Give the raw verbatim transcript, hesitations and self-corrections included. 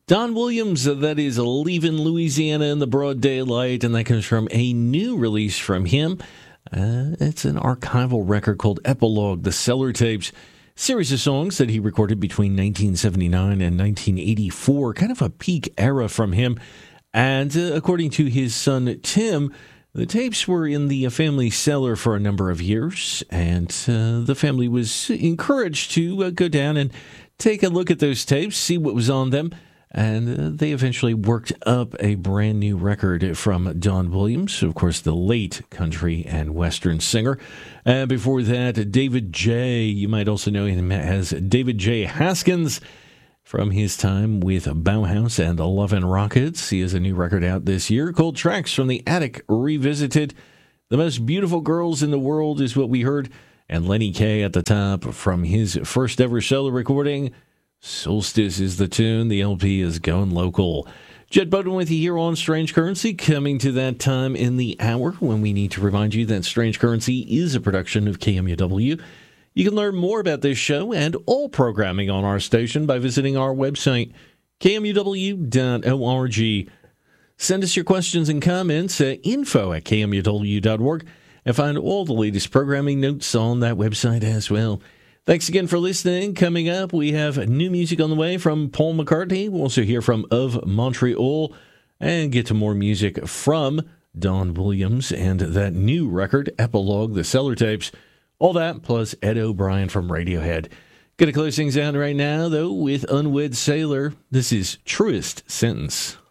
Don Williams, uh, that is Leaving Louisiana in the Broad Daylight, and that comes from a new release from him. Uh, it's an archival record called Epilogue, the Cellar Tapes. Series of songs that he recorded between nineteen seventy-nine and nineteen eighty-four, kind of a peak era from him. And uh, according to his son Tim, the tapes were in the family cellar for a number of years, and uh, the family was encouraged to uh, go down and take a look at those tapes, see what was on them. And uh, they eventually worked up a brand new record from Don Williams, of course, the late country and western singer. And uh, before that, David J. You might also know him as David J. Haskins from his time with Bauhaus and Love and Rockets. He has a new record out this year called Tracks from the Attic Revisited. The Most Beautiful Girls in the World is what we heard. And Lenny Kaye at the top from his first ever solo recording. Solstice is the tune. The L P is going local. Jed Bowden with you here on Strange Currency, coming to that time in the hour when we need to remind you that Strange Currency is a production of K M U W. You can learn more about this show and all programming on our station by visiting our website, K M U W dot org. Send us your questions and comments at info at K M U W dot org and find all the latest programming notes on that website as well. Thanks again for listening. Coming up, we have new music on the way from Paul McCartney. We'll also hear from Of Montreal and get to more music from Don Williams and that new record, Epilogue, the Cellar Tapes. All that, plus Ed O'Brien from Radiohead. Going to close things out right now, though, with Unwed Sailor. This is Truest Sentence.